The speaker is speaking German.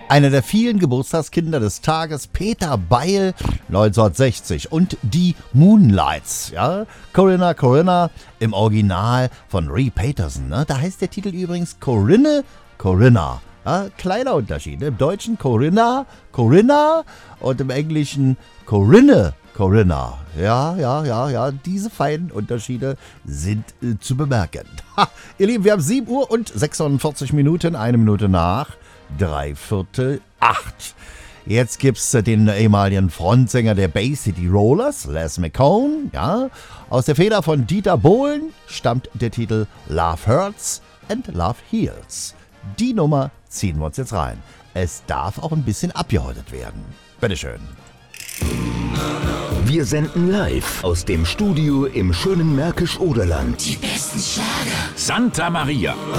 Einer der vielen Geburtstagskinder des Tages, Peter Beil, 1960. Und die Moonlights, ja. Corinna, im Original von Ray Patterson. Ne? Da heißt der Titel übrigens Corinna. Ja, kleiner Unterschied. Im Deutschen Corinna und im Englischen Corinna. Ja, diese feinen Unterschiede sind zu bemerken. Ha, ihr Lieben, wir haben 7 Uhr und 46 Minuten, 1 Minute nach 7:45. Jetzt gibt's den ehemaligen Frontsänger der Bay City Rollers, Les McCone. Ja. Aus der Feder von Dieter Bohlen stammt der Titel Love Hurts and Love Heals. Die Nummer ziehen wir uns jetzt rein. Es darf auch ein bisschen abgehäutet werden. Bitteschön. Wir senden live aus dem Studio im schönen Märkisch-Oderland. Die besten Schlager. Santa Maria.